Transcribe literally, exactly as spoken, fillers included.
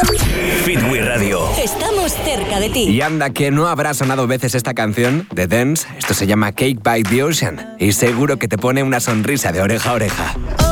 Fitwi Radio. Estamos cerca de ti. Y anda que no habrá sonado veces esta canción de Dance. Esto se llama Cake by the Ocean y seguro que te pone una sonrisa de oreja a oreja.